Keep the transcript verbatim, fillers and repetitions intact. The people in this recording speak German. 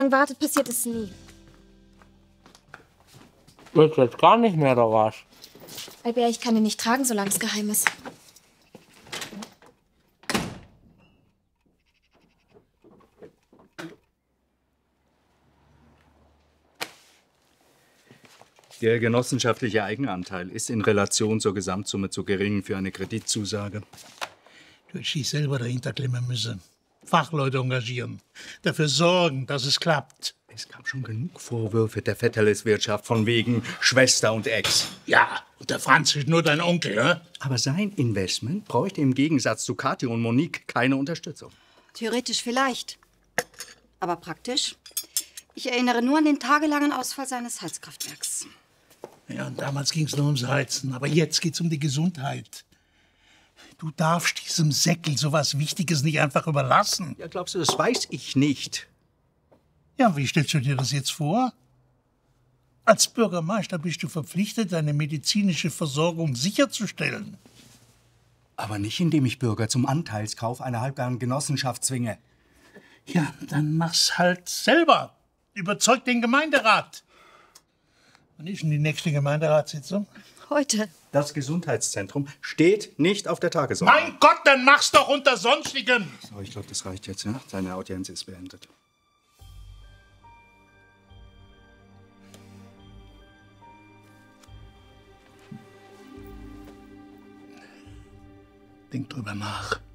wartet, passiert es nie. Willst du jetzt gar nicht mehr, oder was? Albert, ich kann ihn nicht tragen, solange es geheim ist. Der genossenschaftliche Eigenanteil ist in Relation zur Gesamtsumme zu gering für eine Kreditzusage. Du hättest selber dahinter klemmen müssen. Fachleute engagieren. Dafür sorgen, dass es klappt. Es gab schon genug Vorwürfe der Vetterles-Wirtschaft von wegen Schwester und Ex. Ja, und der Franz ist nur dein Onkel, hä? Aber sein Investment bräuchte im Gegensatz zu Kathi und Monique keine Unterstützung. Theoretisch vielleicht. Aber praktisch? Ich erinnere nur an den tagelangen Ausfall seines Heizkraftwerks. Ja, und damals ging es nur ums Heizen. Aber jetzt geht's um die Gesundheit. Du darfst diesem Säckel so was Wichtiges nicht einfach überlassen. Ja, glaubst du, das weiß ich nicht? Ja, wie stellst du dir das jetzt vor? Als Bürgermeister bist du verpflichtet, deine medizinische Versorgung sicherzustellen. Aber nicht, indem ich Bürger zum Anteilskauf einer halbgaren Genossenschaft zwinge. Ja, dann mach's halt selber. Überzeug den Gemeinderat. Wann ist denn die nächste Gemeinderatssitzung? Heute. Das Gesundheitszentrum steht nicht auf der Tagesordnung. Mein Gott, dann mach's doch unter Sonstigen! So, ich glaube, das reicht jetzt, ja? Deine Audienz ist beendet. Denk drüber nach.